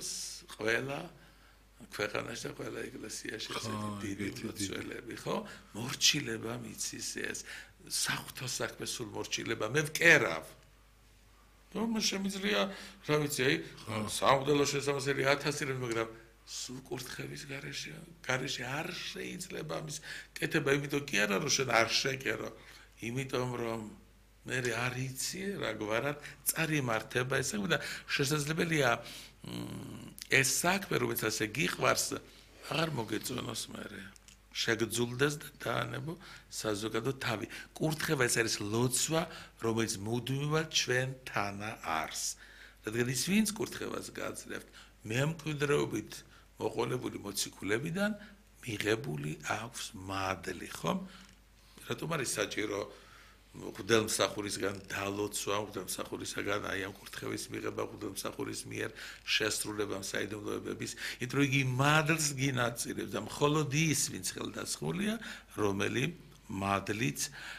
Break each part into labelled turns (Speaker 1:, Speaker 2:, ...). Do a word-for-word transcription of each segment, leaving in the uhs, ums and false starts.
Speaker 1: იყოს ყველა ქვეყანაში და ყველა ეკლესიაში ესეთი დიდი მოცველები, ხო? მორჩილება მიცის ეს საღვთო საქმე სულ მორჩილება მე ვკერავ. რომ შემიძლია, რა ვიცი, აი, სამღვდელო შესაბამისად ათასი რე, მაგრამ სულ კურთხევის გარეშე, გარეშე არ შეიძლება ამის კეთება, იმიტომ კი არა, რომ შენ არ შეკერო, იმიტომ რომ მე არ იცი რაგვარად წარიმართება ეს და შესაძლებელია ეს საქმე, რომელიც ასე გიყვარს, აღარ მოგეწონოს მერე. შეგძულდეს და დაანებო საზოგადო თავი. კურთხევა ეს არის ლოცვა, რომელიც მუდმივად ჩვენთანა არს. რადგან ის ვინც კურთხევას გააძლევთ, მემკვიდრეობით მოყოლებული მოციქულებიდან მიღებული აქვს მადლი, ხომ? რატომ არის საჭირო ღვთელმსახურისგან დალოცვა, ღვთელმსახურისგან აი ამ კურთხევის მიღება, ღვთელმსახურის მიერ შესრულება საიდუმლოებების, იმიტომ რომ იგი მადლს გინაწილებს და მხოლოდ ის, ვინც ხელდასხმულია, რომელი მადლიც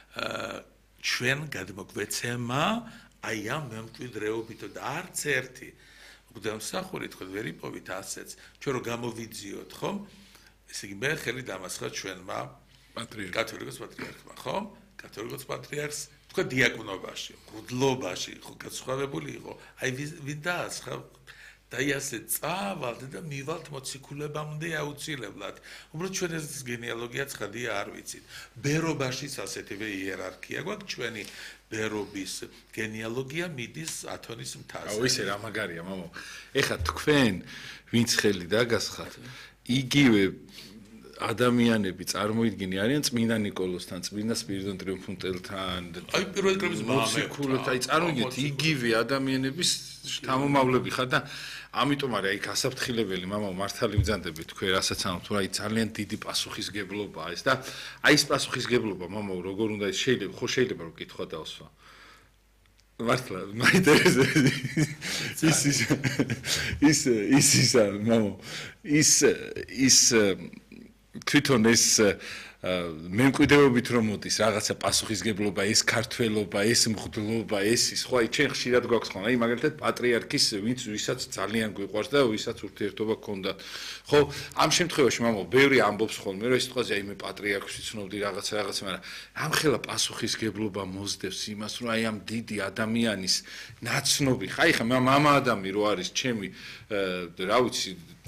Speaker 1: ჩვენ გადმოგვეცემა აი ამ მემკვიდრეობით და არც ერთი ღვთელმსახური თქო ვერ იპოვით ასეც, ჩვენ რომ გამოვიძიოთ, ხომ? ესე იგი მე ხელი დამასხა ჩვენმა კათოლიკოს პატრიარქმა, ხომ? კათოლიკოს პატრიარქს თქვა დიაკვნობაში, მღვდლობაში, ხო გაცხოვებული იყო. აი ვინ დაასხა და ასე წავალთ და მივალთ მოციქულებამდე აუცილებლად. უბრალოდ ჩვენ ეს გენეალოგია ცხადია არ ვიცით. ბერობაშიც ასეთივე იერარქია გვაქვს ჩვენი ბერობის გენეალოგია მიდის ათონის მთაზე.
Speaker 2: აუ ისე რა მაგარია, მამო. ეხლა თქვენ ვინც ხელი დაგასხათ, იგივე ადამიანები წარმოიდგინე არიან წმინდა ნიკოლოსთან, წმინდა სპირიდონ ტრიუმფუნტელთან,
Speaker 1: აი პირველი კრების
Speaker 2: მოციქულოთ, აი წარმოიდგინეთ იგივე ადამიანების შთამომავლები ხარ და ამიტომ არის აი გასაფრთხილებელი მამა მართალი ვძანდებით თქვენ რასაც ამბობთ, აი ძალიან დიდი პასუხისგებლობაა ეს და აი ეს პასუხისგებლობა მამა როგორ უნდა ის შეიძლება ხო შეიძლება რომ კითხვა დავსვა. მართლა მაინტერესებს ის ის ის ის ის მამა ის ის თვითონ ეს მემკვიდრეობით რომ მოდის რაღაცა პასუხისგებლობა, ეს ქართველობა, ეს მღვდლობა, ეს ის ხო აი ჩვენ ხშირად გვაქვს ხოლმე, აი მაგალითად პატრიარქის ვინც ვისაც ძალიან გვიყვარს და ვისაც ურთიერთობა ჰქონდათ. ხო, ამ შემთხვევაში მამო, ბევრი ამბობს ხოლმე, რომ ეს სიტყვაზე აი მე პატრიარქს ვიცნობდი რაღაცა რაღაცა, მაგრამ ამხელა პასუხისგებლობა მოსდევს იმას, რომ აი ამ დიდი ადამიანის ნაცნობი, ხაი ხა მამა ადამი რო არის ჩემი რა ვიცი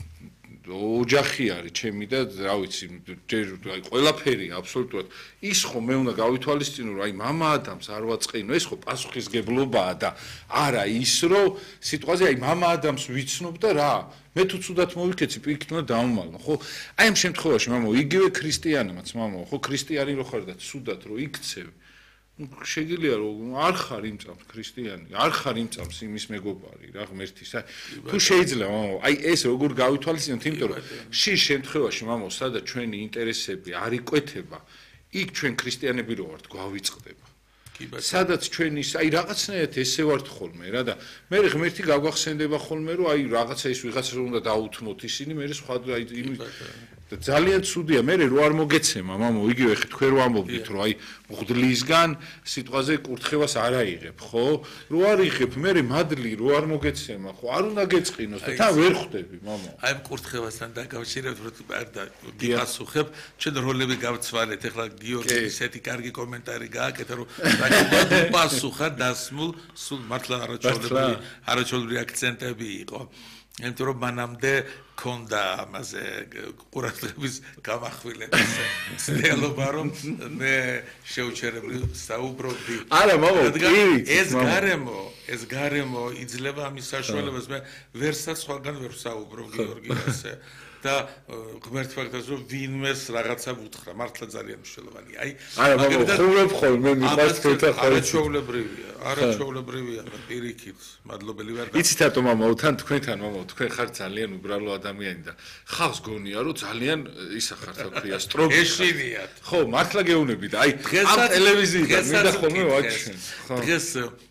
Speaker 2: ოჯახი არის ჩემი და რა ვიცი აი ყველაფერი აბსოლუტურად ის ხო მე უნდა გავითვალისწინო რომ აი მამა ადამიანს არ ვაწყინო ეს ხო პასუხისგებლობაა და არა ის რომ სიტყვაზე აი მამა ადამიანს ვიცნობ და რა მე თუ ცუდად მოვიქეცი პირიქით უნდა დავმალო ხო აი ამ შემთხვევაში მამო იგივე ქრისტიანებიც მამო ხო ქრისტიანი რო ხარ და ცუდად რო იქცევ შეგიძლია რომ არ ხარ იმ წამს ქრისტიანი, არ ხარ იმ წამს იმის მეგობარი, რა ღმერთის. აი თუ შეიძლება, მამო, აი ეს როგორ გავითვალისწინოთ, იმიტომ რომ შის შემთხვევაში, მამო, სადაც ჩვენი ინტერესები არ იკვეთება, იქ ჩვენ ქრისტიანები რო ვართ, გვავიწყდება. სადაც ჩვენი აი რაღაცნაირად ესე ვართ ხოლმე რა და მე ღმერთი გაგვახსენდება ხოლმე რომ აი რაღაცა ის ვიღაცას უნდა დაუთმოთ ისინი, მე სხვა აი იმ და ძალიან ცუდია მე რო არ მოგეცემა მამო იგივე ხე თქვენ რო ამბობთ რომ აი მღვდლისგან სიტყვაზე კურთხევას არ აიღებ ხო რო არ იღებ მე მადლი რო არ მოგეცემა ხო არ უნდა გეწყინოს და თან ვერ ხვდები მამო
Speaker 1: აი კურთხევასთან დაკავშირებით რომ და გიპასუხებ ჩვენ როლები გავცვალეთ ეხლა გიორგი ესეთი კარგი კომენტარი გააკეთა რომ პასუხა დასმულ სულ მართლა არაჩვეულებრივი არაჩვეულებრივი აქცენტები იყო იმიტომ რომ მანამდე ქონდა ამაზე ყურადღების გამახვილების ცდილობა რომ მე შეუჩერებლი საუბრობდი
Speaker 2: არა მამო
Speaker 1: ეს გარემო ეს გარემო იძლევა ამის საშუალებას მე ვერსაც სხვაგან ვერ საუბრობ გიორგი ასე და ღმერთ ფაქტს რომ ვინმეს რაღაცა ვუთხრა მართლა ძალიან მნიშვნელოვანია აი
Speaker 2: არა მამო ხურებ ხოლმე მიყვარს თეთა ხოლმე
Speaker 1: არაჩვეულებრივია არაჩვეულებრივია პირიქით მადლობელი ვარ და
Speaker 2: იცით რატომ მამო თან თქვენთან მამო თქვენ ხართ ძალიან უბრალო ადამიანი და ხავს გონია რომ ძალიან ისა ხართ რა ქვია სტროგი
Speaker 1: ეშინიათ
Speaker 2: ხო მართლა გეუნები და აი ამ ტელევიზიიდან მინდა ხოლმე ვაჩვენ
Speaker 1: ხო დღეს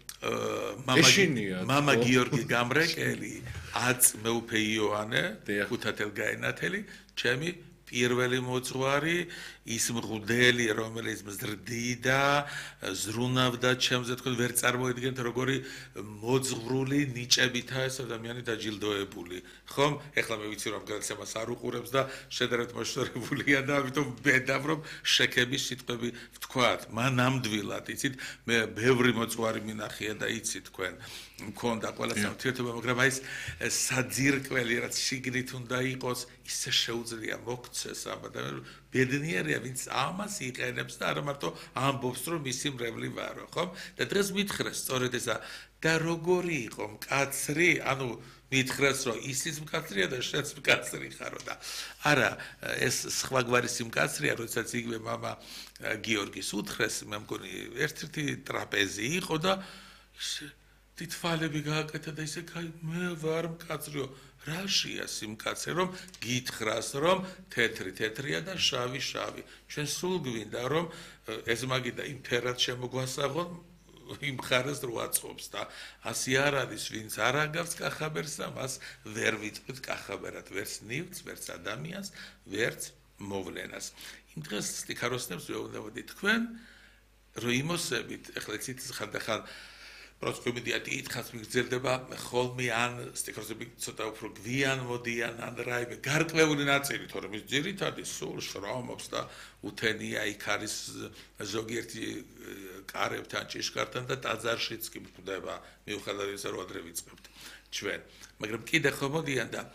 Speaker 1: მამა მამა გიორგი გამრეკელი აც მეუფე იოანე ხუთათელ გაენათელი ჩემი პირველი მოძღვარი, ის მღვდელი, რომელიც მზრდიდა, ზრუნავდა ჩემზე, თქვენ ვერ წარმოიდგენთ როგორი მოძღვრული ნიჭებითაა ეს ადამიანი დაჯილდოებული. ხომ? ეხლა მე ვიცი რომ გაქცემას არ უყურებს და შედარებით მოშორებულია და ამიტომ ბედავ რომ შექების სიტყვები ვთქვათ. მან ნამდვილად, იცით, მე ბევრი მოძღვარი მინახია და იცით თქვენ მქონდა ყველა საერთოება, მაგრამ აი ეს საძირკველი რაც შიგნით უნდა იყოს, ისე შეუძლია მოქცეს ამ ადამიანს. ბედნიერია, ვინც ამას იყენებს და არა მარტო ამბობს, რომ ისი მრევლი ვარო, ხო? და დღეს მითხრეს სწორედ ესა და როგორი იყო მკაცრი, ანუ მითხრეს, რომ ისიც მკაცრია და შენც მკაცრი ხარო და არა, ეს სხვაგვარი სიმკაცრეა, როდესაც იგივე მამა გიორგის უთხრეს, მე მგონი ერთ-ერთი ტრაპეზი იყო და თითვალები გააკეთა და ისე კაი მე ვარ მკაცრიო რაშია სიმკაცრე რომ გითხრას რომ თეთრი თეთრია და შავი შავი ჩვენ სულ გვინდა რომ ეს მაგიდა იმ ფერად შემოგვასაღონ იმ ხარეს რო აწყობს და ასე არ არის ვინც არ აგავს კახაბერს და მას ვერ ვიტყვით კახაბერად ვერც ნივთს ვერც ადამიანს ვერც მოვლენას იმ დღეს სტიქაროსნებს ვეუბნებოდი თქვენ რომ იმოსებით ეხლა ცით ხანდახან პროცკომედია დიდხანს მიგრძელდება ხოლმე ან სტიქროსები ცოტა უფრო გვიან მოდიან ან რაიმე გარკვეული ნაწილი თორემ ის ძირითადი სულ შრომობს და უთენია იქ არის ზოგიერთი კარებთან ჭიშკართან და ტაძარშიც კი გვხვდება მიუხედავად იმისა რომ ადრე ვიწყებთ ჩვენ მაგრამ კიდე ხომოდიან და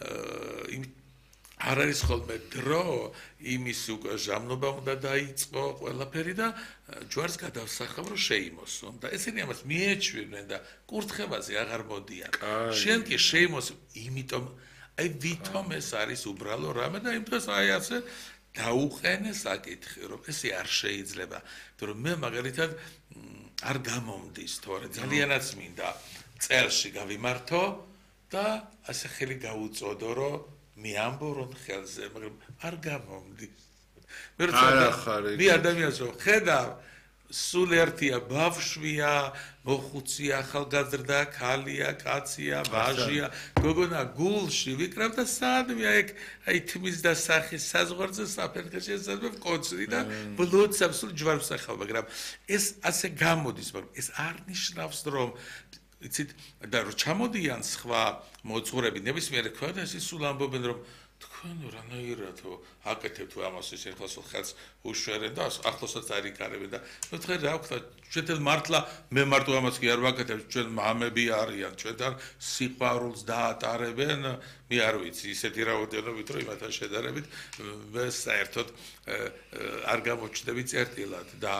Speaker 1: იმ არ არის ხოლმე დრო იმის უკვე ჟამნობა უნდა დაიწყო ყველაფერი და ჯვარს გადავსახავ რომ შეიმოსონ და ესენი ამას მიეჩვენენ და კურთხევაზე აღარ მოდიან შენ კი შეიმოს იმიტომ აი ვითომ ეს არის უბრალო რამე და იმ დროს აი ასე დაუყენე საკითხი რომ ესე არ შეიძლება იმიტომ რომ მე მაგალითად არ გამომდის თორე ძალიანაც მინდა წელში გავიმართო და ასე ხელი გაუწოდო რომ მე ამბორონ ხელზე, მაგრამ არ გამომდის. მე როცა მე ადამიანს რომ ხედავ, სულ ერთია ბავშვია, მოხუცია, ახალგაზრდა, ქალია, კაცია, ვაჟია, გოგონა გულში ვიკრავ და სადმე აი აი თმის და სახის საზღვარზე საფერხეში ესწრებ კონცრი და ბლოცავ სულ ჯვარს ახავ, მაგრამ ეს ასე გამოდის, მაგრამ ეს არ ნიშნავს რომ იცით და რო ჩამოდიან სხვა მოძღვრები ნებისმიერ ქვეყანაში სულ ამბობენ რომ თქვენ რანაირადო აკეთებთ ამას ისე ხალხს ხელს უშველენ და ახლოსაც არ იკარებენ და ნუ თქვენ რა ვქნა ჩვენ მართლა მე მარტო ამას კი არ ვაკეთებ ჩვენ მამები არიან ჩვენთან სიყვარულს დაატარებენ მე არ ვიცი ისეთი რაოდენობით რომ იმათან შედარებით მე საერთოდ არ გამოჩნდები წერტილად და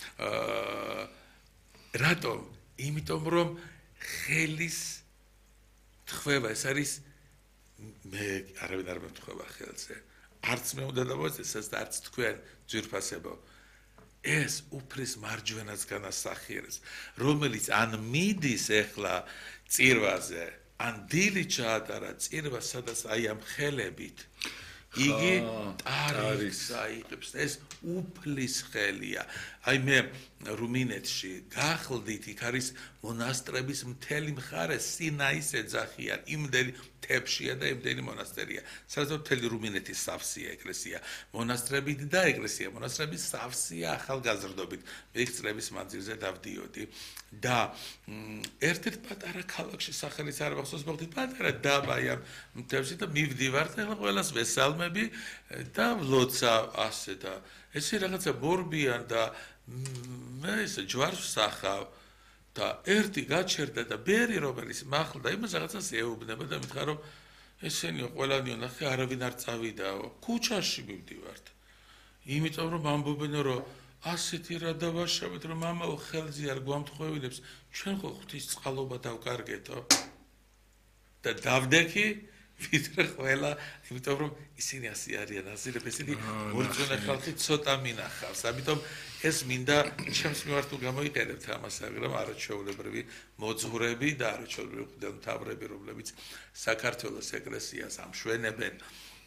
Speaker 1: რატომ იმიტომ რომ ხელის თხვევა ეს არის მე არავინ არ მეთხვევა ხელზე არც მე უნდა დავაწესო და არც თქვენ ძვირფასებო ეს უფლის მარჯვენას განასახიერებს რომელიც ან მიდის ეხლა წირვაზე ან დილით ჩაატარა წირვა სადაც აი ამ ხელებით იგი ტარიქს აიღებს ეს უფლის ხელია აი მე რუმინეთში გახლდით იქ არის მონასტრების მთელი მხარე სინაის ეძახიან იმდენი თებშია და იმდენი მონასტერია სადაც მთელი რუმინეთის სავსეა ეკლესია მონასტრებით და ეკლესია მონასტრების სავსეა ახალგაზრდობით მე წლების მანძილზე დავდიოდი და ერთ-ერთ პატარა ქალაქში სახელიც არ მახსოვს მოხდით პატარა დაბა ამ მთებში და მივდივართ ახლა ყველას ვესალმები და ვლოცა ასე და ესე რაღაცა ბორბიან და მე ესე ჯვარს ვსახავ და ერთი გაჩერდა და ბერი რომელიც მახლდა იმას რაღაცას ეუბნება და მითხრა რომ ესენიო ყველანიო ნახე არავინ არ წავიდაო ქუჩაში მივდივართ იმიტომ რომ ამბობენ რომ ასეთი რა დავაშავეთ რომ მამაო ხელზე არ გვამთხოვინებს ჩვენ ხო ღვთის წყალობა დავკარგეთო და დავდექი ვიდრე ყველა იმიტომ რომ ისინი ასე არიან აზრები ისინი მორწმუნე ხალხი ცოტა მინახავს ამიტომ ეს მინდა ჩემს მიმართ თუ გამოიყენებთ ამას მაგრამ არაჩვეულებრივი მოძღვრები და არაჩვეულებრივი მთავრები რომლებიც საქართველოს ეკლესიას ამშვენებენ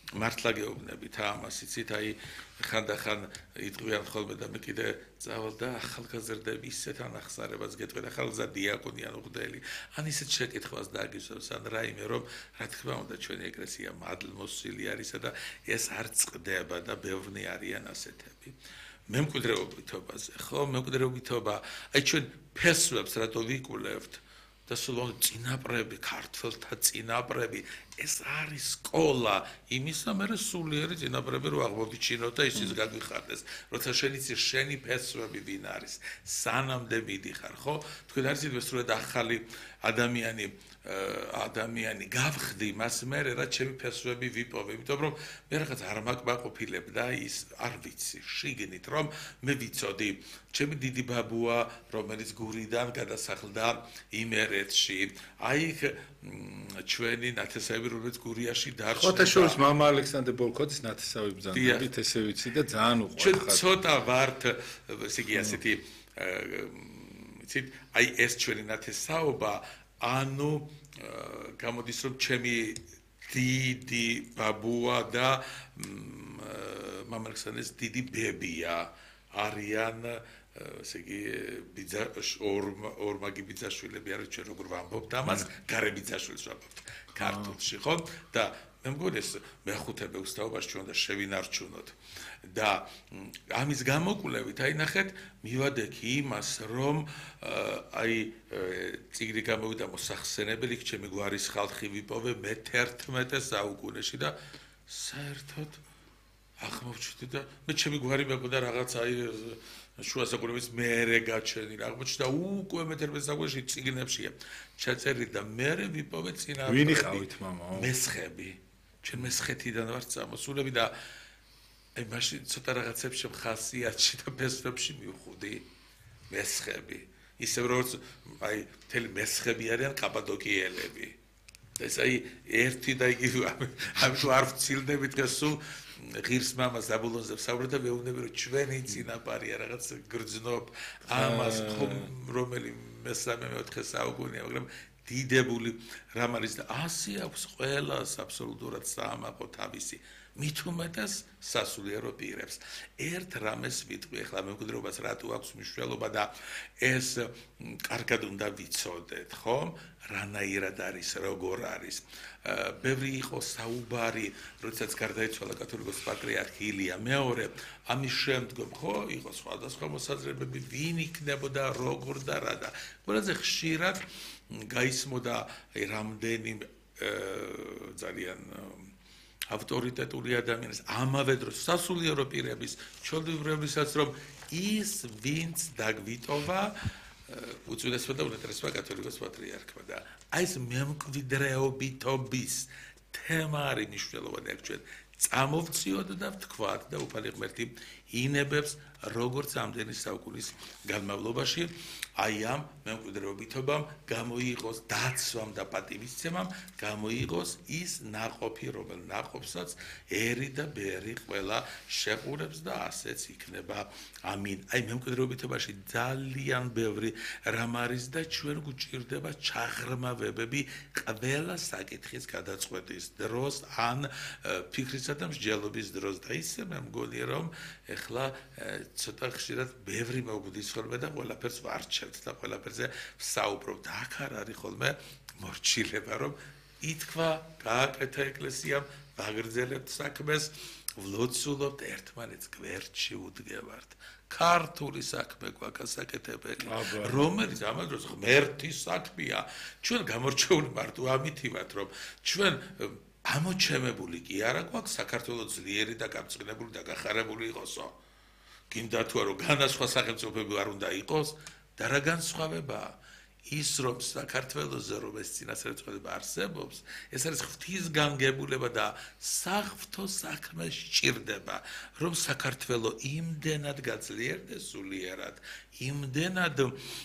Speaker 1: მართლა გეუბნებით ამას იცით აი ხანდახან იტყვიან ხოლმე და მე კიდე წავალ და ახალგაზრდები ისეთ ანახსარებას გეტყვით ახალგაზრდა დიაკონი ან უხდელი ან ისეთ შეკითხვას დაგისვევს ან რაიმე რომ რა თქმა უნდა ჩვენი ეკლესია მადლმოსილი არისა და ეს არ წყდება და ბევრნი არიან ასეთები მემკვიდრეობითობაზე ხო მემკვიდრეობითობა აი ჩვენ ფესვებს რატო ვიკვლევთ და სულ წინაპრები ქართველთა წინაპრები ეს არის სკოლა იმისა მე სულიერი წინაპრები რო აღმოვიჩინოთ და ისიც გაგვიხარდეს როცა შენ იცი შენი ფესვები ვინ არის სანამდე მიდიხარ ხო თქვენ არის ის რომ ახალი ადამიანი ადამიანი გავხდი მას მე რა ჩემი ფესვები ვიპოვე იმიტომ რომ მე რაღაც არ მაკმაყოფილებ და ის არ ვიცი შიგნით რომ მე ვიცოდი ჩემი დიდი ბაბუა რომელიც გურიდან გადასახლდა იმერეთში აი ჩვენი ნათესავები რომელიც გურიაში დარჩა
Speaker 2: ხოთა შორის მამა ალექსანდრე ბოლქოძის ნათესავი ბრძანდებით ესე ვიცი და ძალიან უყვარხარ
Speaker 1: ჩვენ ცოტა ვართ ესე იგი ასეთი იცით აი ეს ჩვენი ნათესაობა ანუ გამოდის რომ ჩემი დიდი ბაბუა და მამა ალექსანდრეს დიდი ბებია არიან ესე იგი ბიძა ორ მაგი ბიძაშვილები არის ჩვენ როგორ ვამბობთ ამას გარე ბიძაშვილს ვამბობთ ქართულში ხო და მე მგონი ეს მეხუთე ბეუსტაობაში ჩვენ და შევინარჩუნოთ და ამის გამოკვლევით აი ნახეთ მივადექი იმას რომ აი წიგნი გამოვიდა მოსახსენებელი ჩემი გვარის ხალხი ვიპოვე მეთერთმეტე საუკუნეში და საერთოდ აღმოჩნდა და მე ჩემი გვარი მეგონა რაღაც აი შუა საუკუნეების მეერე გაჩენილი აღმოჩნდა უკვე მეთერთმეტე საუკუნეში წიგნებშია ჩაწერილი და მეერე ვიპოვე წინაპრები
Speaker 2: ვინ იყავით მამაო
Speaker 1: მესხები ჩვენ მესხეთიდან ვართ წამოსულები და აი მაშინ ცოტა რაღაცებს შემხასიათში და ფესვებში მივხვდი მესხები ისე როგორც აი მთელი მესხები არიან კაპადოკიელები ეს აი ერთი და იგივე ამიტომ არ ვცილდები დღეს სულ ღირს მამას აბულონზე ვსაუბრობ და მეუბნები რომ ჩვენი წინაპარია რაღაც გრძნობ ამას რომელი მესამე მეოთხე საუკუნეა მაგრამ დიდებული რამ არის და ასე აქვს ყველას აბსოლუტურად საამაყო თავისი მით უმეტეს სასულიერო პირებს ერთ რამეს ვიტყვი ახლა მემკვიდრეობას რატო აქვს მნიშვნელობა და ეს კარგად უნდა ვიცოდეთ ხო რანაირად არის როგორ არის ბევრი იყო საუბარი როდესაც გარდაიცვალა კათოლიკოს პატრიარქი ილია მეორე ამის შემდგომ ხო იყო სხვადასხვა მოსაზრებები ვინ იქნებოდა როგორ და რა და ყველაზე ხშირად გაისმოდა რამდენი ძალიან ავტორიტეტული ადამიანის ამავე დროს სასულიერო პირების ჩვეულებრივებისაც რომ ის ვინც დაგვიტოვა უწვიდესმა და უნეტარესმა კათოლიკოს პატრიარქმა და აი ეს მემკვიდრეობითობის თემა არის მნიშვნელოვანი აქ ჩვენ წამოვწიოთ და ვთქვათ და უფალი ღმერთი ინებებს როგორც ამდენი საუკუნის განმავლობაში აი ამ მემკვიდრეობითობამ გამოიყოს დაცვამ და პატივისცემამ გამოიყოს ის ნაყოფი რომელ ნაყოფსაც ერი და ბერი ყველა შეყურებს და ასეც იქნება ამინ აი მემკვიდრეობითობაში ძალიან ბევრი რამ არის და ჩვენ გვჭირდება ჩაღრმავებები ყველა საკითხის გადაწყვეტის დროს ან ფიქრისა და მსჯელობის დროს და ისე მე მგონი რომ ეხლა ცოტა ხშირად ბევრი მოგვდის ხოლმე და ყველაფერს ვარჩევთ და ყველაფერზე ვსაუბრობთ აქ არ არის ხოლმე მორჩილება რომ ითქვა გააკეთა ეკლესიამ ვაგრძელებთ საქმეს ვლოცულობთ ერთმანეთს გვერდში უდგევართ ქართული საქმე გვაქვს საკეთებელი რომელიც ამ დროს ღმერთის საქმეა ჩვენ გამორჩეული მარტო ამითი ვართ რომ ჩვენ ამოჩემებული კი არა გვაქვს საქართველოს ძლიერი და გამწყნებული და გახარებული იყოსო გინდა თუ არა განსხვა სახელმწიფოები არ უნდა იყოს და რა განსხვავებაა ის რომ საქართველოსზე რომ ეს წინასწარმეტყველება არსებობს ეს არის ღვთისგანგებულება და საღვთო საქმე სჭირდება რომ საქართველოს იმდენად გაძლიერდეს სულიერად იმდენად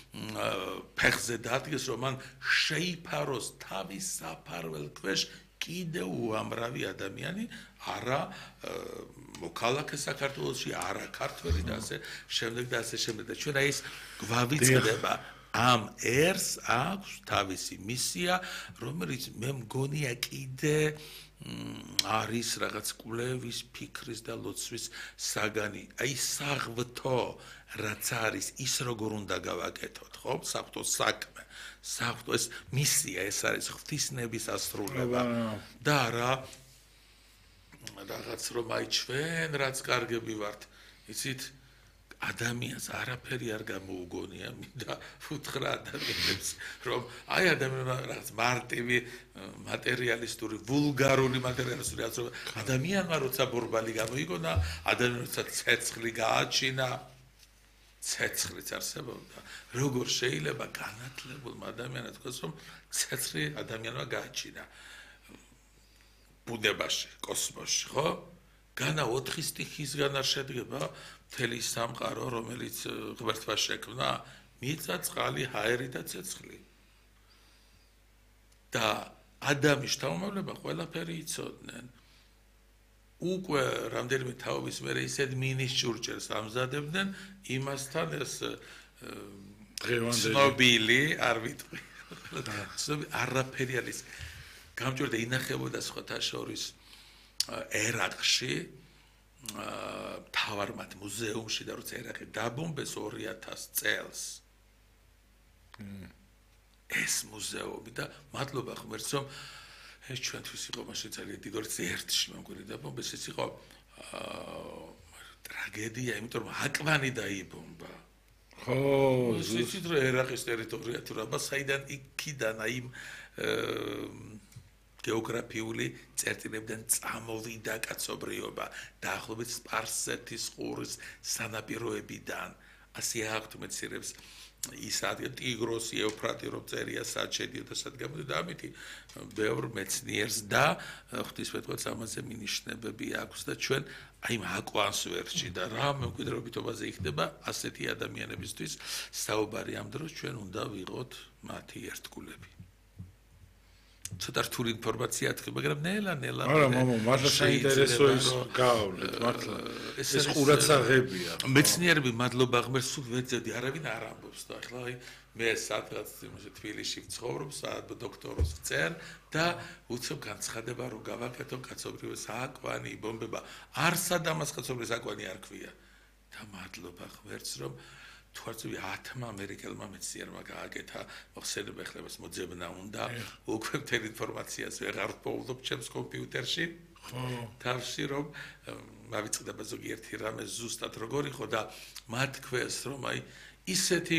Speaker 1: ფეხზე დადგეს რომ მან შეიფაროს თავის საფარველ ქვეშ კიდევ უამრავი ადამიანი არა მოქალაქე საქართველოში არა ქართველი და ასე შემდეგ და ასე შემდეგ და ჩვენ აი ეს გვავიწყდება ამ ერს აქვს თავისი მისია, რომელიც მე მგონია კიდე არის რაღაც კვლევის, ფიქრის და ლოცვის საგანი. აი საღვთო რაც არის, ის როგორ უნდა გავაკეთოთ, ხო? საღვთო საქმე, საღვთო ეს მისია, ეს არის ღვთისნების ასრულება. და რა რაღაც რომ აი ჩვენ რაც კარგები ვართ, იცით, ადამიანს არაფერი არ გამოუგონია, მინდა ვუთხრა ადამიანებს, რომ აი ადამიანმა რაღაც მარტივი მატერიალისტური, ვულგარული მატერიალისტური აზრობა, ადამიანმა როცა ბორბალი გამოიგონა, ადამიანმა როცა ცეცხლი გააჩინა, ცეცხლიც არსებობდა. როგორ შეიძლება განათლებულმა ადამიანმა თქვას, რომ ცეცხლი ადამიანმა გააჩინა ბუნებაში, კოსმოსში, ხო? განა ოთხი სტიქისგან არ შედგება მთელი სამყარო, რომელიც ღმერთმა შექმნა, მიწა, წყალი, ჰაერი და ცეცხლი. და ადამიანის შთამომავლება ყველაფერი იცოდნენ. უკვე რამდენიმე თაობის მერე ისეთ მინის ჭურჭელს ამზადებდნენ, იმასთან ეს ცნობილი არ ვიტყვი. არაფერი არის. გამჭირდა ინახებოდა სხვათა შორის ერაყში, თავარმად მუზეუმში და როცა ერაყი დაბომბეს ორი ათას წელს. ეს მუზეუმი და მადლობა ღმერთს, რომ ეს ჩვენთვის იყო მაშინ ძალიან დიდი როცა ერთში მეგონი დაბომბეს, ეს იყო ტრაგედია, იმიტომ რომ აკვანი დაიბომბა.
Speaker 2: ხო,
Speaker 1: ზუსტად რომ ერაყის ტერიტორია თუ რაბა საიდან იქიდან აი გეოგრაფიული წერტილებიდან წამოვიდა კაცობრიობა დაახლოებით სპარსეთის ყურის სანაპიროებიდან. ასე აქვთ მეცნიერებს ის ადგილი ტიგროსი, ეუფრატი რომ წერია სად შედიოდა, სად გამოდიოდა, ამით ბევრ მეცნიერს და ღვთისმეტყველს ამაზე მინიშნებები აქვს და ჩვენ აი ამ აკვანს ვერ სჭირდა რა მემკვიდრეობითობაზე იქნება ასეთი ადამიანებისთვის საუბარი ამ დროს ჩვენ უნდა ვიღოთ მათი ერთგულები. ცოტა რთული ინფორმაცია თქვი, მაგრამ ნელა ნელა
Speaker 2: არა მამა, მართლა საინტერესო ის გავავლეთ, მართლა ეს ყურაცაღებია.
Speaker 1: მეცნიერები მადლობა ღმერთს სულ ვეძებდი, არავინ არ ამბობს და ახლა აი მე სადღაც იმაში თბილისში ვცხოვრობ, სად დოქტოროს ვწერ და უცებ განცხადება რომ გავაკეთო კაცობრიობის აკვანი, ბომბება. არსად ამას კაცობრიობის აკვანი არ ქვია. და მადლობა ღმერთს რომ თუ არ წვი ათმა ამერიკელმა მეცნიერმა გააკეთა, მოხსენება ახლა მას მოძებნა უნდა, უკვე მთელი ინფორმაციას ვეღარ ვპოულობ ჩემს კომპიუტერში. ხო. თავში რომ მავიწყდება ზოგიერთი რამე ზუსტად როგორ იყო და მათ ქვეს რომ აი ისეთი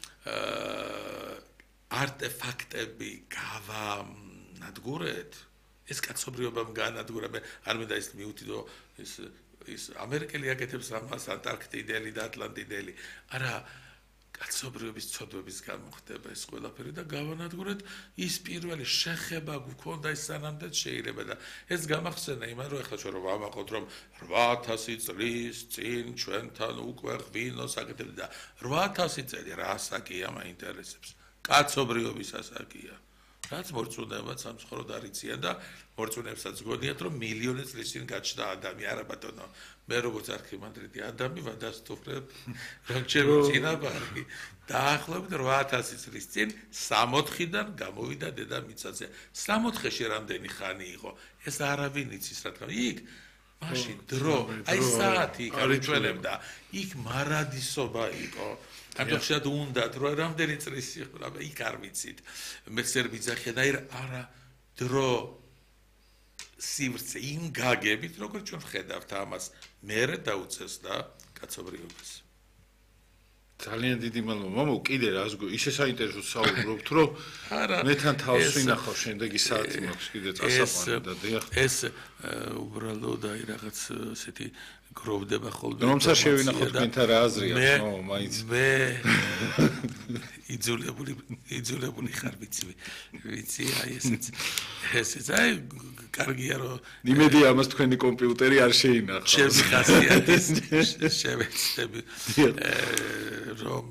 Speaker 1: არტეფაქტები გავანადგურეთ, ეს კაცობრიობამ განადგურა, მე არ მინდა ის მიუთიდო ეს ის ამერიკელი აკეთებს ამას ანტარქტიდელი და ატლანტიდელი. არა, კაცობრიობის ცოდვების გამო ხდება ეს ყველაფერი და გავანადგურეთ ის პირველი შეხება გქონდა ის სანამდე შეიძლება და ეს გამახსენა იმან რომ ეხლა ჩვენ რომ ვამაყოთ რომ რვა ათასი წლის წინ ჩვენთან უკვე ღვინოს აკეთებდა და რვა ათასი წელი რა ასაკია მაინტერესებს კაცობრიობის ასაკია რაც მორწმუნეებად სამწუხაროდ არ იციან და მორწმუნეებსაც გონიათ რომ მილიონი წლის წინ გაჩნდა ადამი არა ბატონო მე როგორც არქიმანდრიტი ადამი ვადასტურებ რომ ჩემი წინაპარი დაახლოებით რვა ათასი წლის წინ სამოთხიდან გამოვიდა დედამიწაზე სამოთხეში რამდენი ხანი იყო ეს არავინ იცის რა თქმა იქ მაშინ დრო აი საათი გარჩელებდა იქ მარადისობა იყო ამიტომ უნდა დრო რამდენი წლის იყო რა იქ არ ვიცით მეცნიერ ბიძახია და არა დრო სივრცე იმ გაგებით როგორც ჩვენ ხედავთ ამას მერე დაუწეს და კაცობრიობას
Speaker 2: ძალიან დიდი მადლობა მამო კიდე რას ისე საინტერესო საუბრობთ რომ მეთან თავს ვინახავ შემდეგი საათი მაქვს კიდე წასაყვანი და დიახ ეს
Speaker 1: უბრალოდ აი რაღაც ესეთი გროვდება ხოლმე
Speaker 2: რომცა შევინახოთ თქვენთან რა აზრია მამო მაინც
Speaker 1: მე იძულებული იძულებული ხარ ვიცი ვიცი აი ესეც ესეც აი კარგია რომ
Speaker 2: იმედი ამას თქვენი კომპიუტერი არ შეინახავს
Speaker 1: ჩემს ხასიათის შევეცდები რომ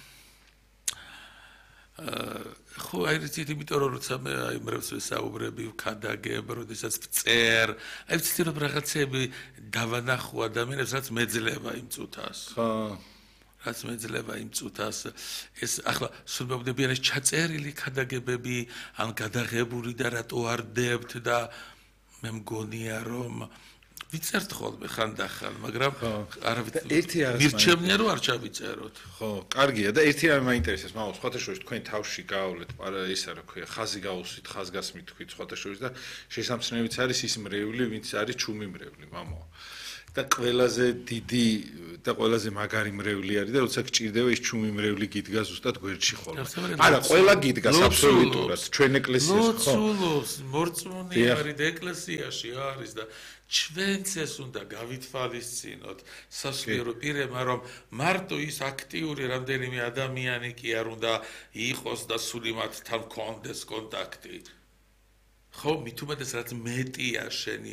Speaker 1: ხო აი რითი იმიტომ რომ როცა მე აი მრევს ვესაუბრები ვქადაგებ როდესაც ვწერ აი ვცდილობ რაღაცები დავანახო ადამიანებს რაც მეძლევა იმ წუთას
Speaker 2: ხო
Speaker 1: რაც მეძლება იმ წუთას ეს ახლა სულმეუბნებიან ეს ჩაწერილი ქადაგებები ან გადაღებული და რატო არ დებთ და მე მგონია რომ ვიწერთ ხოლმე ხანდახან, მაგრამ
Speaker 2: ერთი არის
Speaker 1: მირჩევნია რომ არ ჩავიწეროთ.
Speaker 2: ხო, კარგია და ერთი რამე მაინტერესებს, მაგრამ სხვათა შორის თქვენ თავში გაავლეთ, ისა რა ქვია, ხაზი გაუსვით, ხაზგასმით თქვით სხვათა შორის და შესამჩნევიც არის ის მრევლი, ვინც არის ჩუმი მრევლი, მამო. და ყველაზე დიდი და ყველაზე მაგარი მრევლი არის და როცა გჭირდება ის ჩუმი მრევლი გიდგა ზუსტად გვერდში ხოლმე. არა, ყველა გიდგას აბსოლუტურად, ჩვენ ეკლესიას ხო.
Speaker 1: ლოცულობს, მორწმუნე არის და ეკლესიაში არის და ჩვენც ეს უნდა გავითვალისწინოთ სასულიერო პირებმა, რომ მარტო ის აქტიური რამდენიმე ადამიანი კი არ უნდა იყოს და სული მათთან კონდეს კონტაქტი. ხო, მით უმეტეს რაც მეტია შენი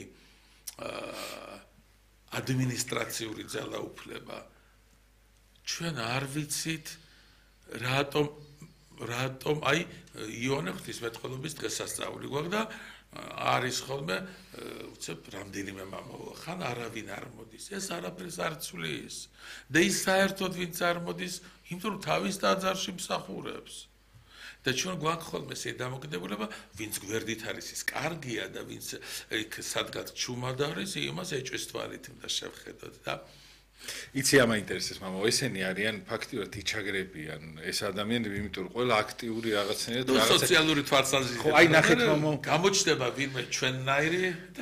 Speaker 1: ადმინისტრაციული ძალაუფლება. ჩვენ არ ვიცით რატომ რატომ აი იონე ღვთისმეტყველობის დღესასწაული გვაქვს და არის ხოლმე უცებ რამდენიმე მამაო ხან არავინ არ მოდის ეს არაფერს არ ცვლის და ის საერთოდ ვინც არ მოდის იმიტომ რომ თავის ტაძარში მსახურებს და ჩვენ გვაქვს ხოლმე ეს დამოკიდებულება ვინც გვერდით არის ის კარგია და ვინც იქ სადღაც ჩუმად არის იმას ეჭვის თვალით უნდა შევხედოთ და იცი
Speaker 2: ამა ინტერესებს მამაო ესენი არიან ფაქტიურად იჩაგრებიან ეს ადამიანები იმიტომ რომ ყველა აქტიური რაღაცნაირად
Speaker 1: რაღაცა სოციალური თვალსაზრისით
Speaker 2: ხო აი ნახეთ მამაო
Speaker 1: გამოჩნდება ვინმე ჩვენნაირი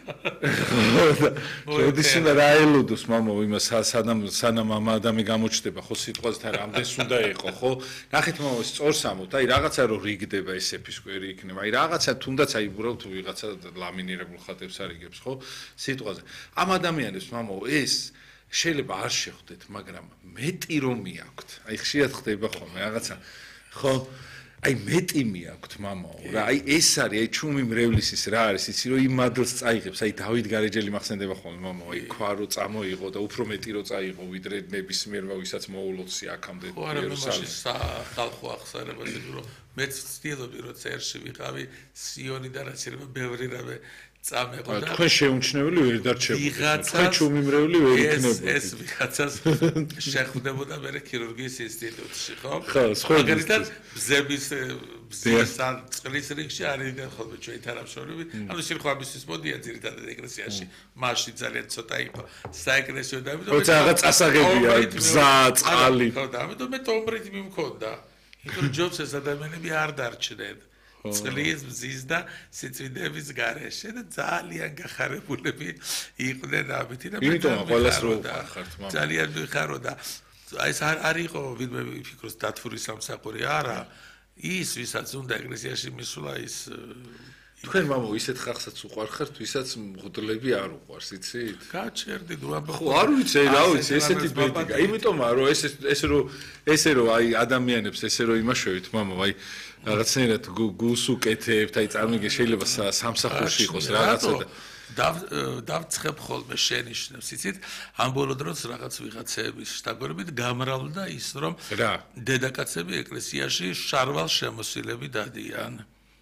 Speaker 2: როდის უნდა რა ელოდოს მამაო იმას სანამ სანამ ამ ადამი გამოჩნდება ხო სიტყვასთან რამდენს უნდა იყო ხო ნახეთ მამაო სწორს ამოთ აი რაღაცა რო რიგდება ეს ეპისკვერი იქნება აი რაღაცა თუნდაც აი უბრალოდ ვიღაცა ლამინირებულ ხატებს არიგებს ხო სიტყვაზე ამ ადამიანებს მამაო ეს შეიძლება არ შეხვდეთ, მაგრამ მეტი რომ მიაქვთ. აი ხშირად ხდება ხოლმე რაღაცა. ხო, აი მეტი მიაქვთ, მამაო. რა, აი ეს არის, აი ჩუმი მრევლის რა არის, იცი რომ იმ მადლს წაიღებს, აი დავით გარეჯელი მახსენდება ხოლმე, მამაო, აი ქვა რო წამოიღო და უფრო მეტი რო წაიღო, ვიდრე ნებისმიერმა ვისაც მოულოცი აქამდე
Speaker 1: იერუსალიმში. ხალხო ახსარებას ის რომ მეც ვცდილობდი რომ წერში ვიყავი სიონი და რაც შეიძლება ბევრი რამე წამეყო და
Speaker 2: თქვენ შეუმჩნეველი ვერ დარჩებოდეთ. თქვენ ჩუმი მრევლი ვერ იქნებოდით.
Speaker 1: ეს ვიღაცას შეხვდებოდა მე ქირურგიის ინსტიტუტში, ხო?
Speaker 2: ხო, სხვა
Speaker 1: მაგალითად, ბზების ბზესთან წყლის რიგში არიან ხოლმე ჩვენი თანამშრომლები. ანუ სირხვამისის მოდიან ძირითადად ეკლესიაში. მაშინ ძალიან ცოტა იყო საეკლესიო და ამიტომ
Speaker 2: როცა რაღაც წასაღებია ბზა, წყალი.
Speaker 1: ხო, და ამიტომ მე ტომბრით მიმქონდა. იმიტომ ჯობს ეს ადამიანები არ დარჩნენ. წყლის ბზის და სიწვიდების გარეშე და ძალიან გახარებულები იყვნენ ამით და
Speaker 2: მე ყველას რო ხართ მამა
Speaker 1: ძალიან მიხარო და აი ეს არ არ იყო ვინმე ფიქრობს დათვური სამსახური არა ის ვისაც უნდა ეკლესიაში მისვლა ის
Speaker 2: თქვენ მამო ისეთ ხალხსაც უყვარხართ ვისაც მღვდლები არ უყვარს იცით
Speaker 1: გაჩერდი ნუ აბა
Speaker 2: ხო არ ვიცი რა ვიცი ესეთი ბედია იმიტომაა რომ ეს ესე რომ ესე რომ აი ადამიანებს ესე რომ იმაშევით მამო აი რაღაცნაირად გულს უკეთებთ, აი წარმოგე შეიძლება სამსახურში იყოს რაღაცა
Speaker 1: და დავწხებ ხოლმე შენიშნებს, იცით? ამ ბოლო დროს რაღაც ვიღაცების შტაბებით გამრავლდა ის, რომ დედაკაცები ეკლესიაში შარვალ შემოსილები დადიან.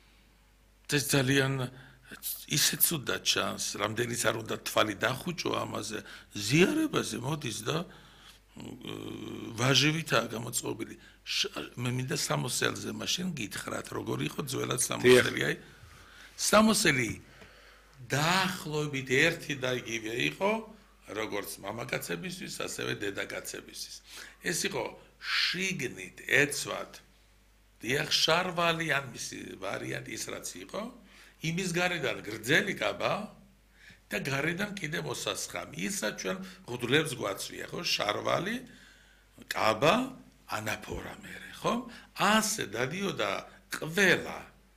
Speaker 1: ეს ძალიან ისე ცუდად ჩანს, რამდენიც არ უნდა თვალი დახუჭო ამაზე, ზიარებაზე მოდის და ვაჟივითაა გამოწყობილი. მე მინდა სამოსელზე მაშინ გითხრათ, როგორი იყო ძველად სამოსელი, აი სამოსელი დაახლოებით ერთი და იგივე იყო, როგორც მამაკაცებისთვის, ასევე დედაკაცებისთვის. ეს იყო შიგნით ეცვად დიახ შარვალი ან მისი ვარიანტი ის რაც იყო, იმის გარედან გრძელი კაბა და გარედან კიდე მოსასხამი. ისა ჩვენ ღუდლებს გვაცვია, ხო, შარვალი, კაბა ანაფორა მერე, ხო? ასე დადიოდა ყველა.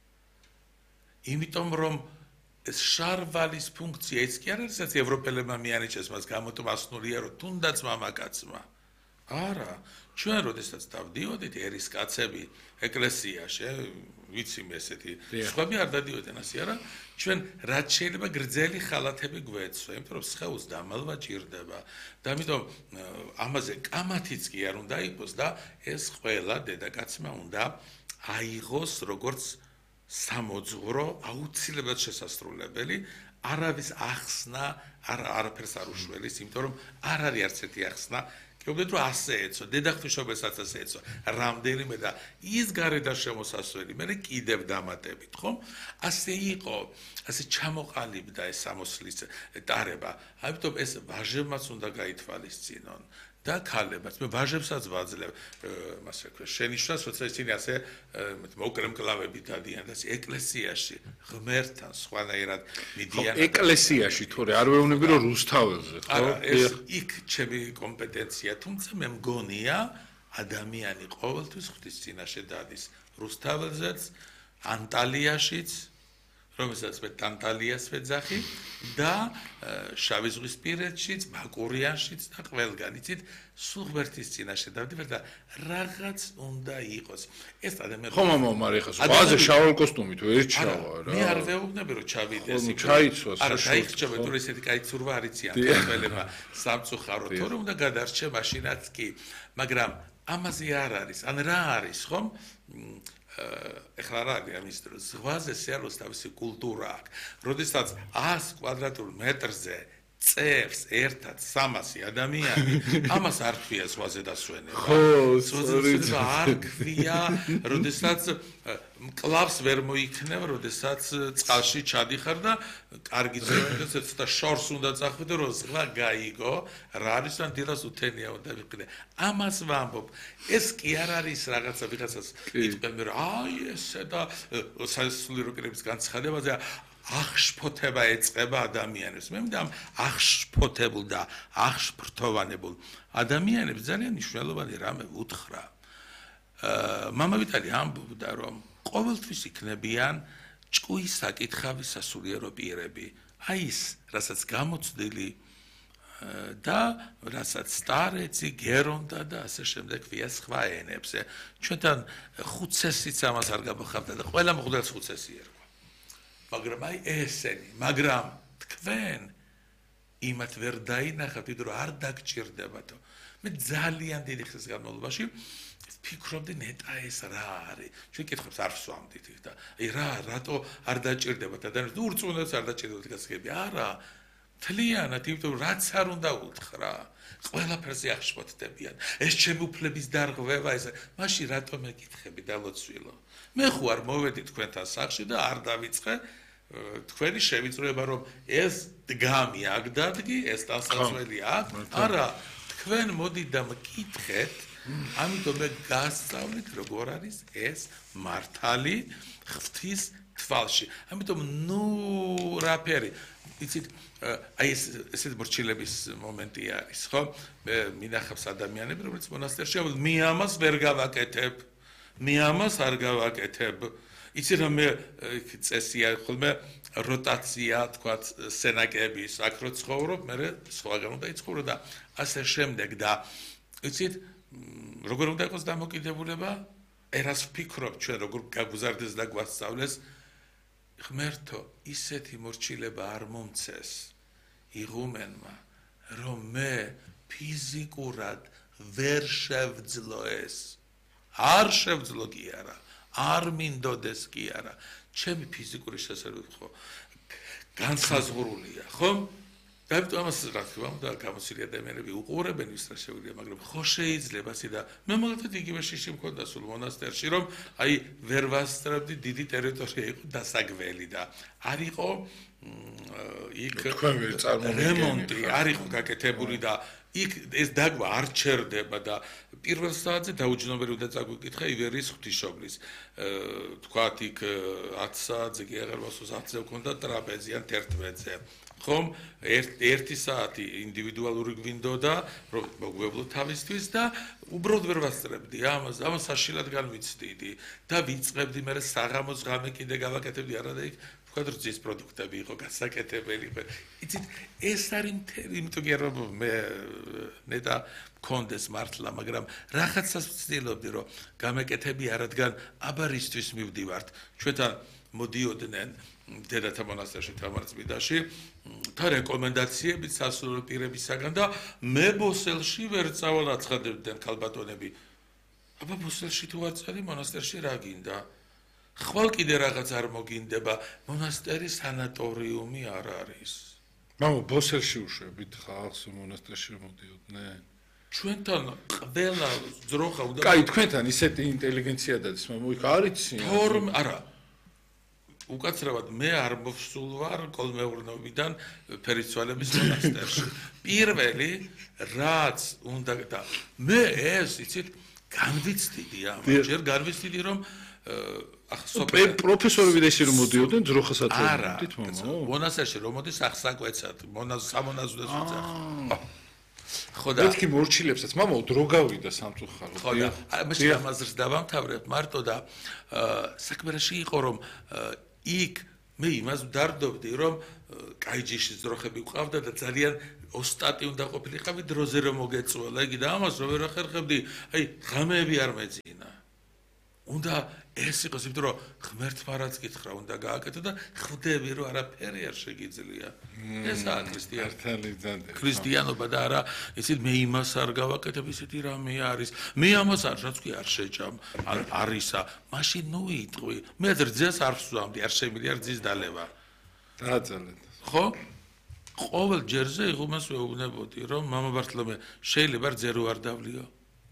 Speaker 1: იმიტომ რომ ეს შარვალის ფუნქცია ის კი არ არის, რაც ევროპელებმა მიანიჭეს მას გამოტმასნულია, რომ თუნდაც მამაკაცმა. არა, ჩვენ როდესაც დავდიოდით ერის კაცები ეკლესიაში, ვიცი მე ესეთი, სხვები არ დადიოდნენ ასე, არა? ჩვენ რაც შეიძლება გრძელი ხალათები გვეცვა, იმიტომ რომ სხეულს დამალვა ჭირდება. და ამიტომ ამაზე კამათიც კი არ უნდა იყოს და ეს ყველა დედაკაცმა უნდა აიღოს როგორც სამოძღვრო აუცილებლად შესასრულებელი, არავის ახსნა არ არაფერს არ უშველის, იმიტომ რომ არ არის არც ერთი ახსნა გეუბნებით რომ ასე ეცო, დედაღვთისმშობელსაც ასე ეცო, რამდენიმე და ის გარედან შემოსასვლელი, მე კიდევ დამატებით, ხომ? ასე იყო, ასე ჩამოყალიბდა ეს სამოსლის ტარება. ამიტომ ეს ვაჟებმაც უნდა გაითვალისწინონ. და ქალებაც მე ვაჟებსაც ვაძლევ მას რა შენიშნავს როცა ისინი ასე მოკრემკლავები დადიან და ეკლესიაში ღმერთთან სხვანაირად მიდიან
Speaker 2: ეკლესიაში თორე არ ვეუბნები რომ რუსთაველზე ხო
Speaker 1: არა ეს იქ ჩემი კომპეტენცია თუმცა მე მგონია ადამიანი ყოველთვის ღვთის წინაშე დადის რუსთაველზეც ანტალიაშიც რომელსაც მე ტანტალიას ვეძახი და შავი ზღვისპირეთშიც, ბაკურიანშიც და ყველგან იცით სულ ღმერთის წინაშე დავდივარ და რაღაც უნდა იყოს. ეს ადამიანი
Speaker 2: ხო მამა, მაგრამ ეხლა ზღვაზე შავ კოსტუმით ვერ ჩავა რა.
Speaker 1: მე არ ვეუბნები რომ ჩავიდეს
Speaker 2: იქ. ჩაიცვას.
Speaker 1: არა, დაიხჭებე თუ ესეთი კაი ცურვა არიციან თველება სამწუხარო თორე უნდა გადარჩე მაშინაც კი. მაგრამ ამაზე არ არის, ან რა არის, ხომ? ეხლა რა არის ამის დროს ზღვაზე სიარულს თავისი კულტურა აქვს. როდესაც ას კვადრატულ მეტრზე წევს ერთად სამასი ადამიანი, ამას არ ქვია ზღვაზე დასვენება.
Speaker 2: ხო,
Speaker 1: სწორედ არ ქვია, როდესაც მკლავს ვერ მოიქნევ, როდესაც წყალში ჩადიხარ და კარგი ძვირადღაც ცოტა შორს უნდა წახვიდე, რომ ზღვა გაიგო, რა არის ან დილას უთენია უნდა ვიყიდე. ამას ვამბობ. ეს კი არ არის რაღაცა ვიღაცას იტყვენ რომ აი ესე და სასულიერო კრების განცხადებაზე აღშფოთება ეწყება ადამიანებს. მე მინდა აღშფოთებულ და აღშფრთოვანებულ ადამიანებს ძალიან მნიშვნელოვანი რამე უთხრა. მამა ვიტალი ამბობდა რომ ყოველთვის იქნებიან ჭკუის საკითხავი სასულიერო პირები. აი ის, რასაც გამოცდილი და რასაც სტარეცი, გერონდა და ასე შემდეგ ვია სხვა ენებზე. ჩვენთან ხუცესიც ამას არ გამოხავდა და ყველა მღვდელს ხუცესი ერქვა. მაგრამ აი ესენი, მაგრამ თქვენ იმათ ვერ დაინახავთ, ვიდრე არ დაგჭირდებათო. მე ძალიან დიდი ხნის განმავლობაში ფიქრობდი ნეტა ეს რა არის. ჩვენ კითხებს არ ვსვამდით და აი რა, რატო არ დაჭირდებათ ადამიანს? ურწმუნოებს არ დაჭირდებათ გასაგები. არა. თლიანად, იმიტომ რაც არ უნდა უთხრა. ყველაფერზე აღშფოთდებიან. ეს ჩემი უფლების დარღვევა ეს. მაშინ რატო მეკითხები დალოცვილო? მე ხო არ მოვედი თქვენთან სახში და არ დავიწყე თქვენი შევიწროება რომ ეს დგამი აქ დადგი, ეს დასასველი აქ. არა, თქვენ მოდით და მკითხეთ, ამიტომ მე გასწავლით როგორ არის ეს მართალი ღვთის თვალში. ამიტომ ნუ რაფერი იცით აი ეს ესეთ მორჩილების მომენტი არის, ხო? მე მინახავს ადამიანები, რომელიც მონასტერში ამბობენ, მე ამას ვერ გავაკეთებ. მე ამას არ გავაკეთებ. იცი რომ მე წესია ხოლმე როტაცია, თქვა სენაკების, აქ რო ცხოვრობ, მე სხვაგან უნდა იცხოვრო და ასე შემდეგ და იცით როგორ უნდა იყოს დამოკიდებულება? ერას ვფიქრობ ჩვენ როგორ გაგუზარდეს და გვასწავლეს ღმერთო, ისეთი მორჩილება არ მომცეს იღუმენმა, რომ მე ფიზიკურად ვერ შევძლო ეს. არ შევძლო კი არა, არ მინდოდეს კი არა. ჩემი ფიზიკური შესაძლებლობები ხო განსაზღვრულია, ხო? და ამიტომ ამას რა თქმა უნდა გამოცილი ადამიანები უყურებენ ის რა შეგვიძლია, მაგრამ ხო შეიძლება ასე და მე მაგათად იგივე შიში მქონდა სულ მონასტერში, რომ აი ვერ ვასწრებდი დიდი ტერიტორია იყო დასაგველი და არ იყო იქ რემონტი, არ იყო გაკეთებული და იქ ეს დაგვა არ ჩერდება და პირველ საათზე დაუჯნობელი უნდა წაგვიკითხა ივერიის ღვთისმშობლის. თქვათ იქ ათი საათზე კი აღარ მოსულს ათზე მქონდა ტრაპეზი ან თერთმეტზე. ხომ ერთი საათი ინდივიდუალური გვინდოდა რომ მოგვევლო თავისთვის და უბრალოდ ვერ ვასწრებდი ამას, ამას საშილად განვიცდიდი და ვიწყებდი მე საღამოს ღამე კიდე გავაკეთებდი არა და იქ თქვათ რძის პროდუქტები იყო გასაკეთებელი. იცით ეს არის მთელი, იმიტომ რომ მე ნეტა მქონდეს მართლა, მაგრამ რაღაცას ვცდილობდი რომ გამეკეთებია, რადგან აბარისთვის მივდივართ. ჩვენთან მოდიოდნენ დედათა მონასტერში თამარწმიდაში და რეკომენდაციებით სასულიერო პირებისაგან და მე ბოსელში ვერ წავალ აცხადებდნენ ქალბატონები. აბა ბოსელში თუ არ წავედი მონასტერში რა გინდა? ხვალ კიდე რაღაც არ მოგინდება, მონასტერი სანატორიუმი არ არის.
Speaker 2: მამა ბოსელში უშვებით ხალხს მონასტერში მოდიოდნენ.
Speaker 1: ჩვენთან ყველა ძროხა უნდა
Speaker 2: კაი, თქვენთან ისეთი ინტელიგენცია დადის, მაგრამ იქ არის
Speaker 1: თორმე არა უკაცრავად მე არ მოვსულ ვარ კოლმეურნობიდან ფერიცვალების მონასტერში. პირველი რაც უნდა და მე ეს იცით განვიცდიდი ამას. ჯერ განვიცდიდი რომ ახლა
Speaker 2: პროფესორები და ისე რომ მოდიოდნენ ძროხასაც ოდით
Speaker 1: მამა. მონასტერში რომ მოდის ახსაკვეცად, მონას სამონაზვდეს უწევს. ხო და
Speaker 2: მეთქი მორჩილებსაც მამა დრო გავიდა სამწუხაროდ.
Speaker 1: ხო და მაშინ ამაზრს დავამთავრებ მარტო და საქმეში იყო რომ იქ მე იმას ვდარდობდი რომ კაიჯიში ძროხები ვყავდა და ძალიან ოსტატი უნდა ყოფილიყავი დროზე რომ მოგეწულა იგი და ამას რომ ვერ ახერხებდი აი ღამეები არ მეძინა უნდა ეს იყოს იმიტომ რომ ღმერთმა რაც კითხრა უნდა გააკეთო და ხვდები რომ არაფერი არ შეგიძლია ესაა ქრისტიანობა ქრისტიანობა და არა ისეთ მე იმას არ გავაკეთებ ისეთი რამე არის მე ამას არ რაც კი არ შეჭამ არისა მაშინ ნუ იტყვი მე რძეს არ ვსვამდი არ შემიძლია რძის დალევა
Speaker 2: დააძალეთ
Speaker 1: ხო ყოველ ჯერზე იღუმას ვეუბნებოდი რომ მამა ბართლომე შეიძლება რძე რო არ დავლიო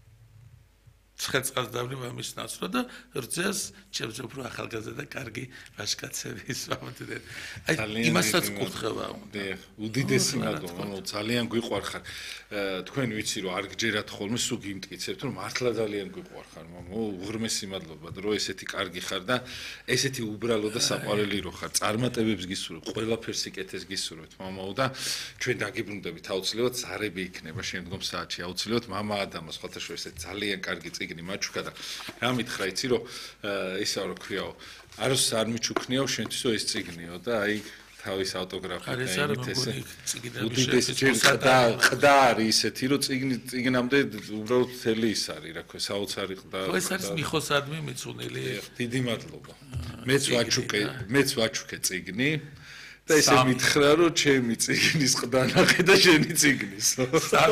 Speaker 1: ცხეწას დავრი მამის ნაცვლად და რძეს ჩემს უფრო ახალგაზრდა კარგი ვაჟკაცები ისვამდნენ. აი იმასაც კურთხევა უნდა.
Speaker 2: უდიდესი მადლობა, ძალიან გვიყვარხარ. თქვენ ვიცი რომ არ გჯერათ ხოლმე სულ გიმტკიცებთ რომ მართლა ძალიან გვიყვარხარ, მამო, უღრმესი მადლობა, რომ ესეთი კარგი ხარ და ესეთი უბრალო და საყვარელი რო ხარ. წარმატებებს გისურვებ, ყველაფერს იკეთეს გისურვებთ, მამაო და ჩვენ დაგიბრუნდებით აუცილებლად ზარები იქნება შემდგომ საათში. აუცილებლად მამა ადამას ხათაშო ესეთ ძალიან კარგი წიგნი მაჩუქა და რა მითხრა იცი რომ ისა რო ქვიაო არს არ მიჩუქნიაო შენთვისო ეს წიგნიო და აი თავის ავტოგრაფი
Speaker 1: და იმით ესე
Speaker 2: უდიდეს და ყდა არის ისეთი რომ წიგნი წიგნამდე უბრალოდ თელი ის არის რა ქვია საოცარი ყდა
Speaker 1: ხო ეს არის მიხოსადმი მიცუნელი
Speaker 2: დიდი მადლობა მეც ვაჩუქე მეც ვაჩუქე წიგნი და ესე მითხრა რომ ჩემი წიგნის ყდა ნახე და შენი წიგნისო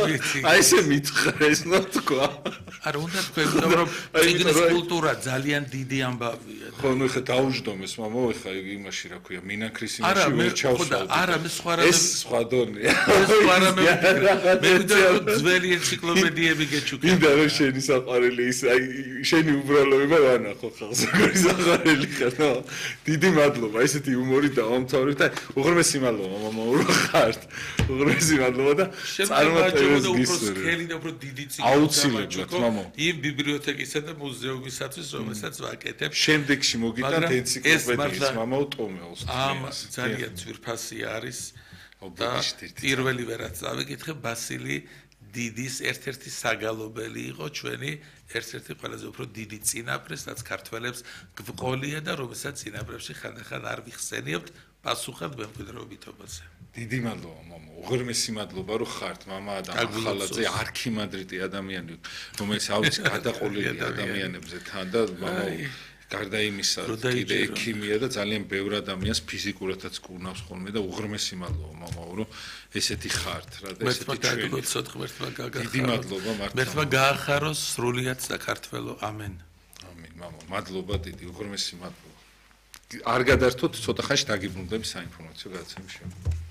Speaker 2: აი ესე მითხრა ეს ნოთქვა
Speaker 1: არა უნდა თქვენ რომ წიგნის კულტურა ძალიან დიდი ამბავია
Speaker 2: ხო ნუ ხა დაუჯდომეს მამა ხა იმაში რა ქვია მინაქრისინაში ვერ ჩავსვავდი
Speaker 1: არა მე სხვა რამე
Speaker 2: ეს სხვა დონეა
Speaker 1: ეს სხვა რამე მე ვიდეო ძველი ენციკლოპედიები გეჩუქე
Speaker 2: მინდა რომ შენი საყვარელი ის აი შენი უბრალოება ვანახო ხალხს როგორი საყვარელი ხარ ნო დიდი მადლობა ესეთი იუმორი დავამთავრეთ და უღრმესი მადლობა მამა რო ხართ უღრმესი მადლობა და
Speaker 1: წარმატებებს გისურვებ სკელი და უფრო დიდი წიგნი
Speaker 2: აუცილებლად მამა
Speaker 1: იმ ბიბლიოთეკისა და მუზეუმისათვის რომელსაც ვაკეთებ
Speaker 2: შემდეგში მოგიტანთ ენციკლოპედიის მამაო ტომეოს
Speaker 1: ამ ძალიან ძვირფასი არის და პირველი ვერაც წავიკითხე ბასილი დიდის ერთ-ერთი საგალობელი იყო ჩვენი ერთ-ერთი ყველაზე უფრო დიდი წინაპრეს რაც ქართველებს გვყოლია და რომელსაც წინაპრებში ხანდახან არ ვიხსენიებთ პასუხად მემკვიდრეობითობაზე.
Speaker 2: დიდი მადლობა მამა, უღრმესი მადლობა რომ ხართ მამა და ახალაძე არქიმანდრიტი ადამიანი რომელიც აუცი გადაყოლილი ადამიანებზე თან და მამა გარდა იმისა კიდე ექიმია და ძალიან ბევრ ადამიანს ფიზიკურადაც კურნავს ხოლმე და უღრმესი მადლობა მამაო რომ ესეთი ხართ რა და ესეთი ჩვენი
Speaker 1: ღმერთმა გაგახარო
Speaker 2: დიდი მადლობა მართლა
Speaker 1: ღმერთმა გაახაროს სრულიად საქართველო ამენ
Speaker 2: ამენ მამა მადლობა დიდი უღრმესი მადლობა არ გადართოთ ცოტა ხანში დაგიბრუნდები საინფორმაციო გადაცემის შემდეგ